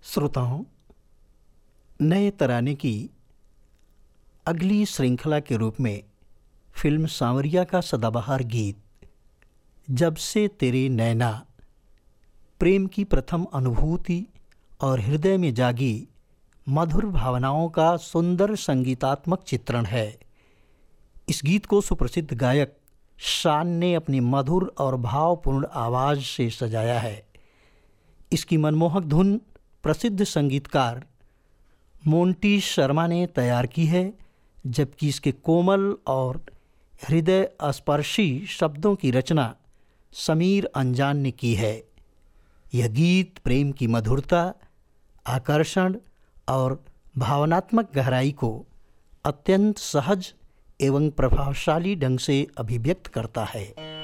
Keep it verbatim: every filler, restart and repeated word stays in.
श्रोताओं, नए तराने की अगली श्रृंखला के रूप में फिल्म सांवरिया का सदाबहार गीत जब से तेरे नैना प्रेम की प्रथम अनुभूति और हृदय में जागी मधुर भावनाओं का सुंदर संगीतात्मक चित्रण है। इस गीत को सुप्रसिद्ध गायक शान ने अपनी मधुर और भावपूर्ण आवाज़ से सजाया है। इसकी मनमोहक धुन प्रसिद्ध संगीतकार मोंटी शर्मा ने तैयार की है, जबकि इसके कोमल और हृदय स्पर्शी शब्दों की रचना समीर अंजान ने की है। यह गीत प्रेम की मधुरता, आकर्षण और भावनात्मक गहराई को अत्यंत सहज एवं प्रभावशाली ढंग से अभिव्यक्त करता है।